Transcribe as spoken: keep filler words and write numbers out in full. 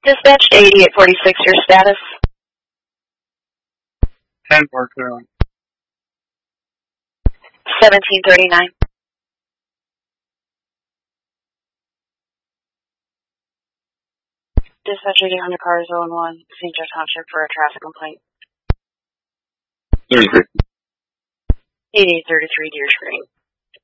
Dispatch eighty-eight forty-six, your status? ten four clear. seventeen thirty-nine. Dispatch eighty on your car, zone one, Saint Joe Township for a traffic complaint. thirty-three. eighty-eight thirty-three, Deer Spring.